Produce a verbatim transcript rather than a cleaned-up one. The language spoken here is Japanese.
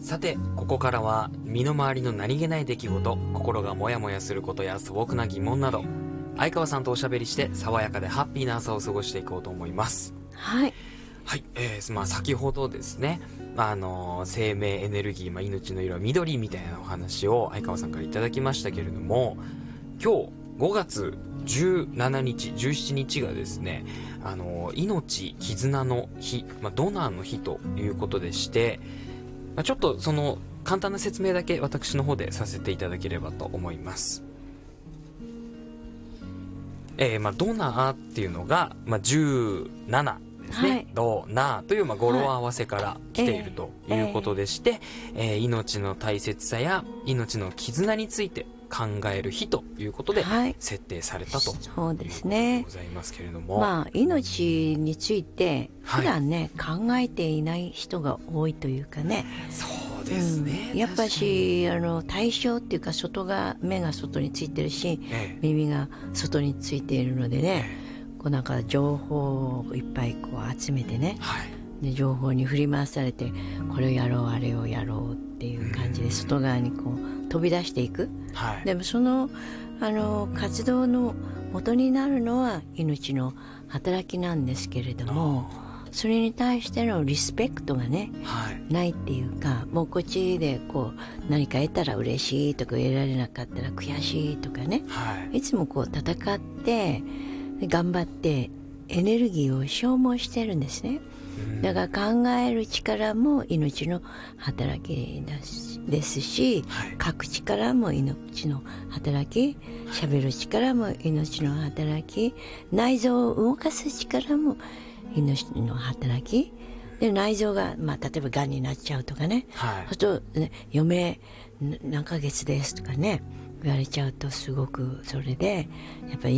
さて、ここからは身の回りの何気ない出来事、心がモヤモヤすることや素朴な疑問など、相川さんとおしゃべりして爽やかでハッピーな朝を過ごしていこうと思います。 はい。 はい、えー、まあ先ほどですね、あのー、生命エネルギー、まあ、命の色は緑みたいなお話を相川さんからいただきましたけれども、今日ごがつじゅうしちにち、じゅうしちにちがですね、あのー、命絆の日、まあ、ドナーの日ということでして、まあ、ちょっとその簡単な説明だけ私の方でさせていただければと思います。えー、まあドナーっていうのが、まあ、じゅうななですね、はい、ドナーという、まあ、語呂合わせから来ているということでして、えーえー、命の大切さや命の絆について考える日ということで設定されたと、はい、 そうですね、 ございますけれども、 まあ命について普段ね、はい、考えていない人が多いというかね。 そうですね、 うん、やっぱしあの対象っていうか外が目が外についてるし、ええ、耳が外についているのでね、ええ、こうなんか情報をいっぱいこう集めてね、はい、で情報に振り回されてこれをやろうあれをやろうっていう感じで外側にこう飛び出していく、はい、でもそのあの活動の元になるのは命の働きなんですけれども、それに対してのリスペクトがね、はい、ないっていうか、もうこっちでこう何か得たら嬉しいとか得られなかったら悔しいとかね、はい、いつもこう戦って頑張ってエネルギーを消耗してるんですね。だから考える力も命の働きですし、はい、書く力も命の働き、喋る力も命の働き、内臓を動かす力も命の働きで、内臓が、まあ、例えばがんになっちゃうとかね、はい、そうすると、ね、余命何ヶ月ですとかね言われちゃうとすごくそれでやっぱり